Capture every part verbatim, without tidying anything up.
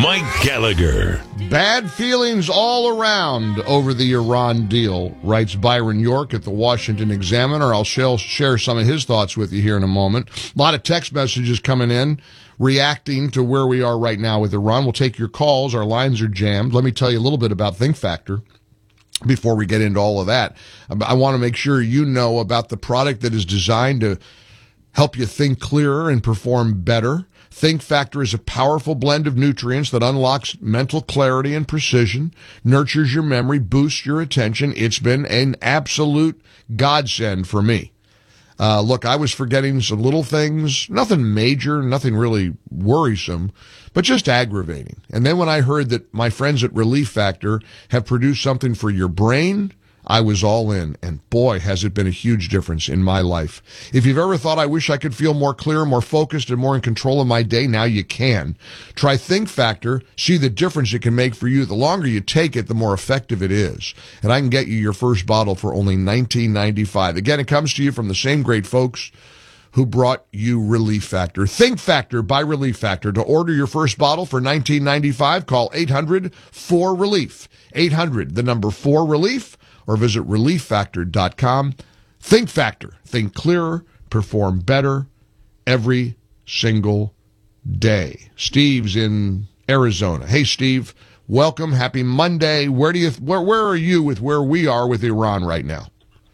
Mike Gallagher. Bad feelings all around over the Iran deal, writes Byron York at the Washington Examiner. I'll share some of his thoughts with you here in a moment. A lot of text messages coming in reacting to where we are right now with Iran. We'll take your calls. Our lines are jammed. Let me tell you a little bit about Think Factor before we get into all of that. I want to make sure you know about the product that is designed to help you think clearer and perform better. Think Factor is a powerful blend of nutrients that unlocks mental clarity and precision, nurtures your memory, boosts your attention. It's been an absolute godsend for me. Uh, look, I was forgetting some little things, nothing major, nothing really worrisome, but just aggravating. And then when I heard that my friends at Relief Factor have produced something for your brain, I was all in, and boy, has it been a huge difference in my life. If you've ever thought, I wish I could feel more clear, more focused, and more in control of my day, now you can. Try Think Factor, see the difference it can make for you. The longer you take it, the more effective it is. And I can get you your first bottle for only nineteen ninety-five. Again, it comes to you from the same great folks who brought you Relief Factor. Think Factor by Relief Factor. To order your first bottle for nineteen ninety-five, call eight hundred four relief. eight hundred, the number four relief. Or visit relief factor dot com. Think Factor. Think clearer, perform better every single day. Steve's in Arizona. Hey, Steve. Welcome. Happy Monday. Where do you? Where Where are you with where we are with Iran right now?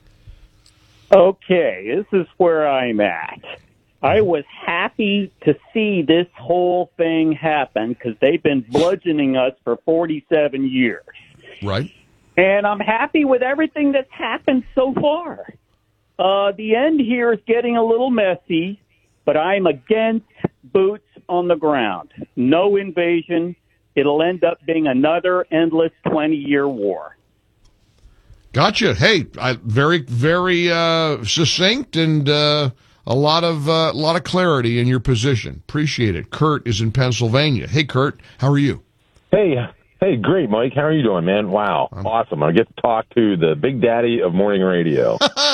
Okay, this is where I'm at. I was happy to see this whole thing happen because they've been bludgeoning us for forty-seven years. Right. And I'm happy with everything that's happened so far. Uh, the end here is getting a little messy, but I'm against boots on the ground. No invasion. It'll end up being another endless twenty-year war. Gotcha. Hey, I, very, very uh, succinct and uh, a lot of uh, a lot of clarity in your position. Appreciate it. Kurt is in Pennsylvania. Hey, Kurt, how are you? Hey. Hey, great, Mike. How are you doing, man? Wow, um, awesome. I get to talk to the big daddy of morning radio.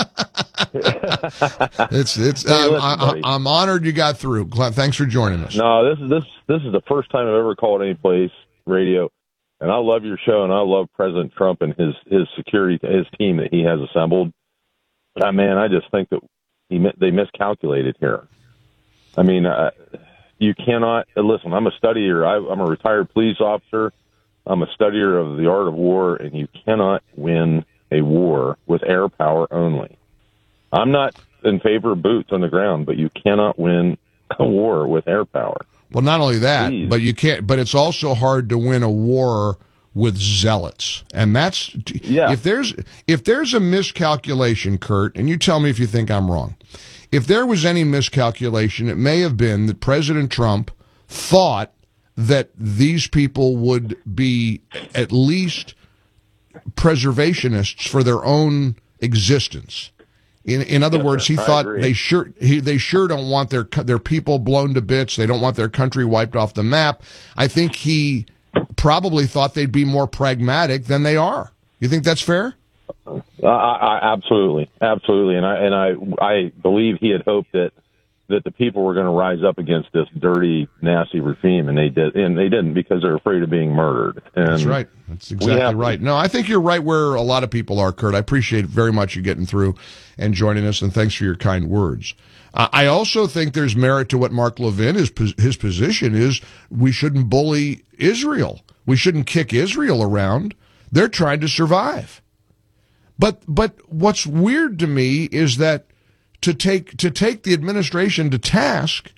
it's it's. Hey, um, listen, I, I'm honored you got through. Thanks for joining us. No, this is this this is the first time I've ever called any place radio, and I love your show, and I love President Trump and his his security, his team that he has assembled. Uh, man, I just think that he they miscalculated here. I mean, uh, you cannot listen. I'm a studier. I, I'm a retired police officer. I'm a studier of the art of war, and you cannot win a war with air power only. I'm not in favor of boots on the ground, but you cannot win a war with air power. Well, not only that, Please. but you can't. But it's also hard to win a war with zealots, and that's yeah. If there's if there's a miscalculation, Kurt, and you tell me if you think I'm wrong. If there was any miscalculation, it may have been that President Trump thought that these people would be at least preservationists for their own existence. In in other words, he thought they sure he, they sure don't want their their people blown to bits. They don't want their country wiped off the map. I think he probably thought they'd be more pragmatic than they are. You think that's fair? Uh, I, I, absolutely, absolutely, and I and I I believe he had hoped that. that the people were going to rise up against this dirty, nasty regime, and they did, and they didn't because they're afraid of being murdered. And that's right. That's exactly right. No, I think you're right where a lot of people are, Kurt. I appreciate very much you getting through and joining us, and thanks for your kind words. Uh, I also think there's merit to what Mark Levin, his, his position is we shouldn't bully Israel. We shouldn't kick Israel around. They're trying to survive. But but what's weird to me is that To take to take the administration to task,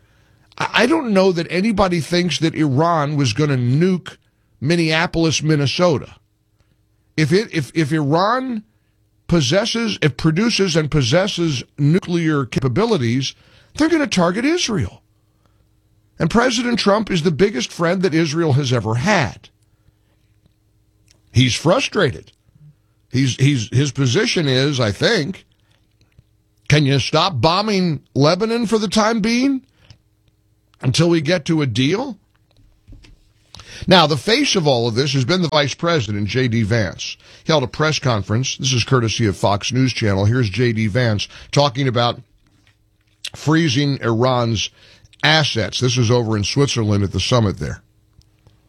I don't know that anybody thinks that Iran was going to nuke Minneapolis, Minnesota. If it if if Iran possesses, if produces and possesses nuclear capabilities, they're going to target Israel. And President Trump is the biggest friend that Israel has ever had. He's frustrated. He's he's his position is, I think, can you stop bombing Lebanon for the time being until we get to a deal? Now, the face of all of this has been the Vice President, J D. Vance. He held a press conference. This is courtesy of Fox News Channel. Here's J D. Vance talking about freezing Iran's assets. This was over in Switzerland at the summit there.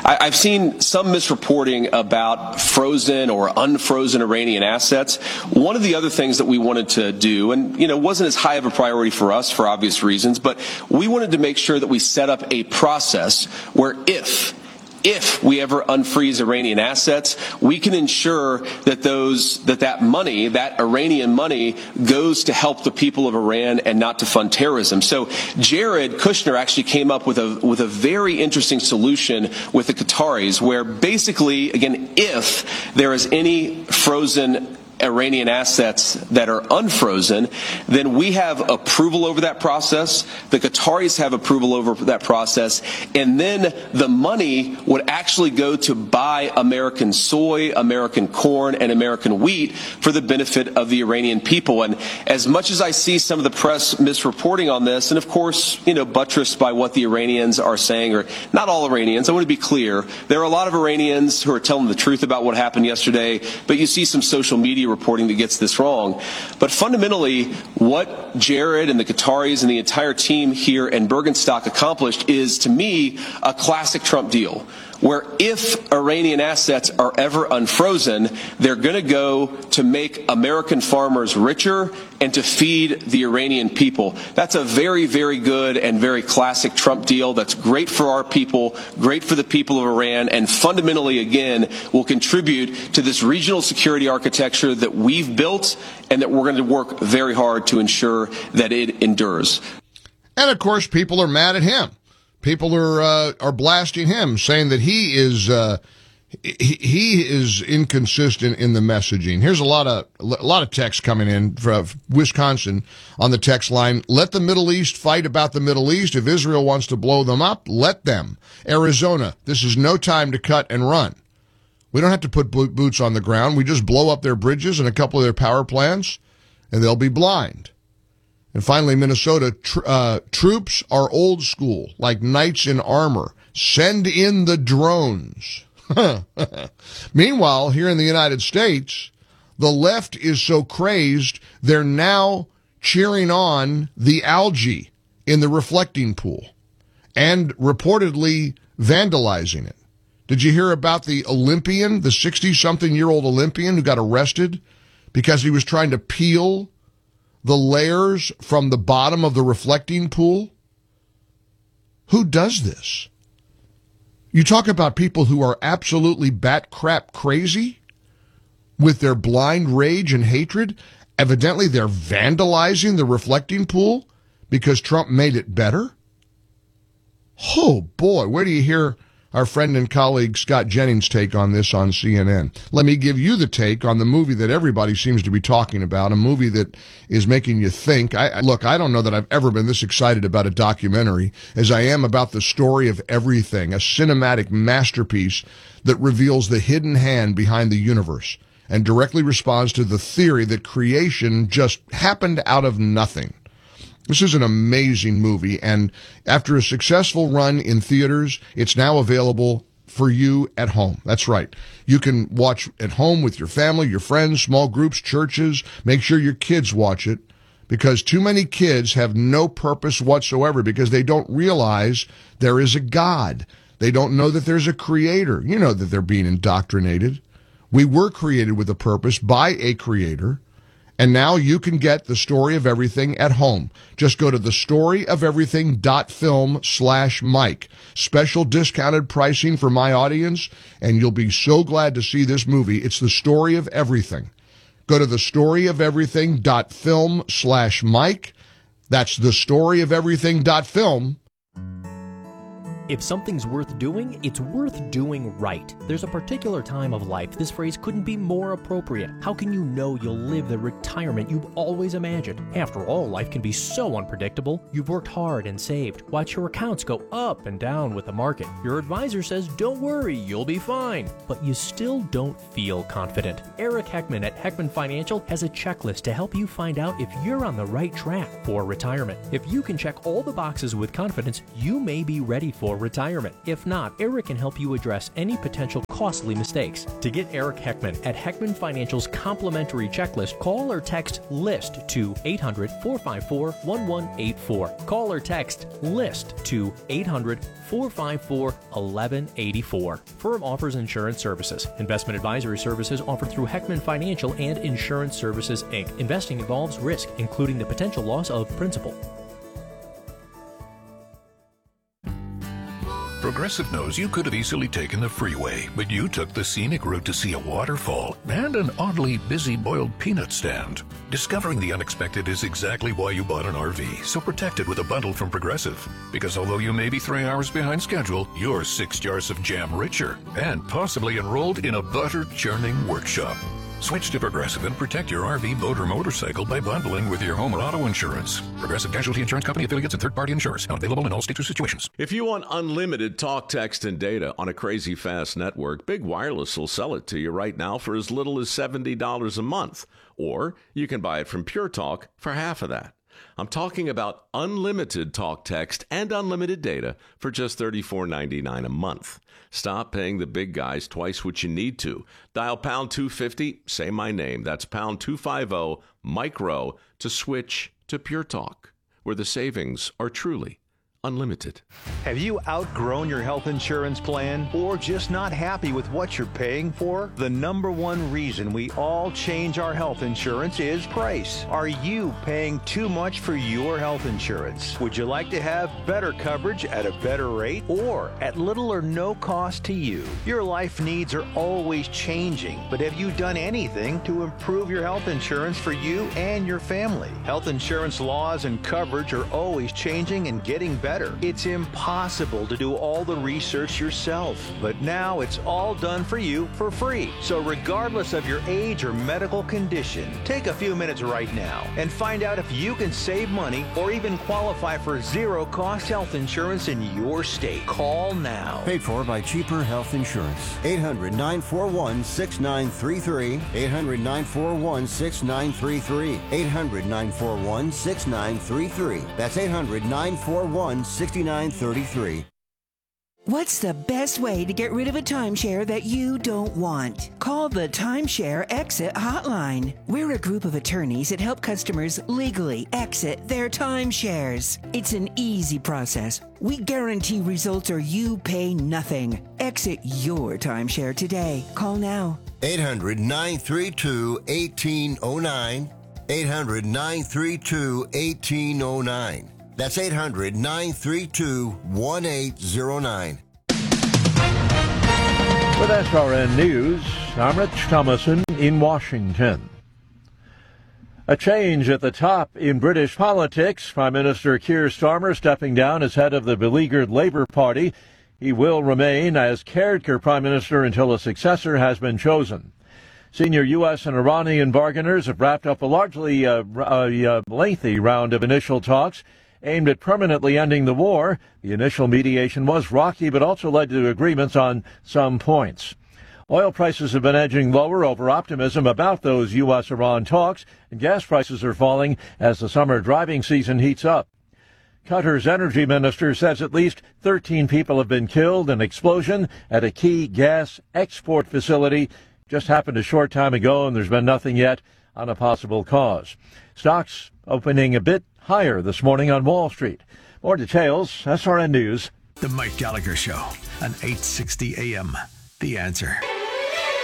I, I've seen some misreporting about frozen or unfrozen Iranian assets. One of the other things that we wanted to do, and you know, wasn't as high of a priority for us for obvious reasons, but we wanted to make sure that we set up a process where if If we ever unfreeze Iranian assets, we can ensure that those that that money, that Iranian money, goes to help the people of Iran and not to fund terrorism. So Jared Kushner actually came up with a with a very interesting solution with the Qataris, where basically, again, if there is any frozen Iranian assets that are unfrozen, then we have approval over that process. The Qataris have approval over that process. And then the money would actually go to buy American soy, American corn, and American wheat for the benefit of the Iranian people. And as much as I see some of the press misreporting on this, and of course, you know, buttressed by what the Iranians are saying, or not all Iranians, I want to be clear, there are a lot of Iranians who are telling the truth about what happened yesterday, but you see some social media reporting that gets this wrong. But fundamentally, what Jared and the Qataris and the entire team here in Bergenstock accomplished is, to me, a classic Trump deal, where if Iranian assets are ever unfrozen, they're going to go to make American farmers richer and to feed the Iranian people. That's a very, very good and very classic Trump deal that's great for our people, great for the people of Iran, and fundamentally, again, will contribute to this regional security architecture that we've built and that we're going to work very hard to ensure that it endures. And, of course, people are mad at him. People are uh, are blasting him, saying that he is uh, he, he is inconsistent in the messaging. Here's a lot of a lot of text coming in from Wisconsin on the text line. Let the Middle East fight about the Middle East. If Israel wants to blow them up, let them. Arizona, this is no time to cut and run. We don't have to put boots on the ground. We just blow up their bridges and a couple of their power plants, and they'll be blind. And finally, Minnesota, tr- uh, troops are old school, like knights in armor. Send in the drones. Meanwhile, here in the United States, the left is so crazed, they're now cheering on the algae in the reflecting pool and reportedly vandalizing it. Did you hear about the Olympian, the sixty-something-year-old Olympian who got arrested because he was trying to peel the layers from the bottom of the reflecting pool? Who does this? You talk about people who are absolutely bat crap crazy with their blind rage and hatred. Evidently, they're vandalizing the reflecting pool because Trump made it better. Oh, boy, where do you hear our friend and colleague Scott Jennings' take on this on C N N? Let me give you the take on the movie that everybody seems to be talking about, a movie that is making you think. I, look, I don't know that I've ever been this excited about a documentary as I am about The Story of Everything, a cinematic masterpiece that reveals the hidden hand behind the universe and directly responds to the theory that creation just happened out of nothing. This is an amazing movie, and after a successful run in theaters, it's now available for you at home. That's right. You can watch at home with your family, your friends, small groups, churches. Make sure your kids watch it, because too many kids have no purpose whatsoever because they don't realize there is a God. They don't know that there's a creator. You know that they're being indoctrinated. We were created with a purpose by a creator. And now you can get The Story of Everything at home. Just go to thestoryofeverything.film slash Mike. Special discounted pricing for my audience, and you'll be so glad to see this movie. It's The Story of Everything. Go to thestoryofeverything.film slash Mike. That's thestoryofeverything.film. If something's worth doing, it's worth doing right. There's a particular time of life this phrase couldn't be more appropriate. How can you know you'll live the retirement you've always imagined? After all, life can be so unpredictable. You've worked hard and saved. Watch your accounts go up and down with the market. Your advisor says, don't worry, you'll be fine. But you still don't feel confident. Eric Heckman at Heckman Financial has a checklist to help you find out if you're on the right track for retirement. If you can check all the boxes with confidence, you may be ready for retirement. If not, Eric can help you address any potential costly mistakes. To get Eric Heckman at Heckman Financial's complimentary checklist, call or text LIST to eight hundred, four five four, one one eight four. Call or text LIST to eight hundred, four five four, one one eight four. Firm offers insurance services. Investment advisory services offered through Heckman Financial and Insurance Services, Incorporated. Investing involves risk, including the potential loss of principal. Progressive knows you could have easily taken the freeway, but you took the scenic route to see a waterfall and an oddly busy boiled peanut stand. Discovering the unexpected is exactly why you bought an R V, so protect it with a bundle from Progressive. Because although you may be three hours behind schedule, you're six jars of jam richer and possibly enrolled in a butter churning workshop. Switch to Progressive and protect your R V, boat, or motorcycle by bundling with your home or auto insurance. Progressive Casualty Insurance Company affiliates and third-party insurers. Not available in all states or situations. If you want unlimited talk, text, and data on a crazy fast network, Big Wireless will sell it to you right now for as little as seventy dollars a month. Or you can buy it from Pure Talk for half of that. I'm talking about unlimited talk, text, and unlimited data for just thirty-four ninety-nine a month. Stop paying the big guys twice what you need to. Dial pound two fifty, say my name. That's pound two fifty, micro, to switch to Pure Talk, where the savings are truly unlimited. Have you outgrown your health insurance plan or just not happy with what you're paying for? The number one reason we all change our health insurance is price. Are you paying too much for your health insurance? Would you like to have better coverage at a better rate or at little or no cost to you? Your life needs are always changing, but have you done anything to improve your health insurance for you and your family? Health insurance laws and coverage are always changing and getting better. Better. It's impossible to do all the research yourself, but now it's all done for you for free. So regardless of your age or medical condition, take a few minutes right now and find out if you can save money or even qualify for zero-cost health insurance in your state. Call now. Paid for by Cheaper Health Insurance. eight hundred, nine four one, six nine three three. eight hundred, nine four one, six nine three three. eight hundred, nine four one, six nine three three. That's eight hundred, nine four one, six nine three three. What's the best way to get rid of a timeshare that you don't want? Call the Timeshare Exit Hotline. We're a group of attorneys that help customers legally exit their timeshares. It's an easy process. We guarantee results or you pay nothing. Exit your timeshare today. Call now. eight hundred, nine three two, one eight zero nine. eight hundred, nine three two, one eight zero nine. That's eight hundred, nine three two, one eight zero nine. With S R N News, I'm Rich Thomason in Washington. A change at the top in British politics. Prime Minister Keir Starmer stepping down as head of the beleaguered Labour Party. He will remain as caretaker Prime Minister until a successor has been chosen. Senior U S and Iranian bargainers have wrapped up a largely uh, uh, lengthy round of initial talks aimed at permanently ending the war. The initial mediation was rocky, but also led to agreements on some points. Oil prices have been edging lower over optimism about those U S Iran talks, and gas prices are falling as the summer driving season heats up. Qatar's energy minister says at least thirteen people have been killed in an explosion at a key gas export facility. Just happened a short time ago, and there's been nothing yet on a possible cause. Stocks opening a bit higher this morning on Wall Street. More details, S R N News. The Mike Gallagher Show on eight sixty A M. The Answer.